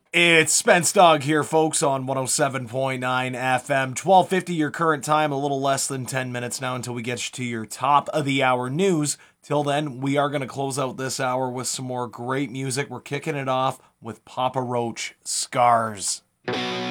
It's Spence Dog here, folks, on 107.9 FM. 12:50 your current time, a little less than 10 minutes now until we get you to your top of the hour news. Till then, we are going to close out this hour with some more great music. We're kicking it off with Papa Roach, Scars.